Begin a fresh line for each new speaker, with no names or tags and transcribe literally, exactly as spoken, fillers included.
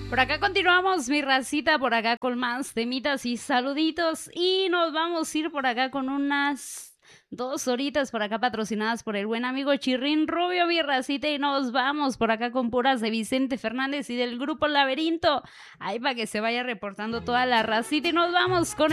Por acá continuamos, mi racita, por acá con más temitas y saluditos. Y nos vamos a ir por acá con unas dos horitas por acá patrocinadas por el buen amigo Chirrín Rubio, mi racita. Y nos vamos por acá con puras de Vicente Fernández y del grupo Laberinto. Ahí para que se vaya reportando toda la racita. Y nos vamos con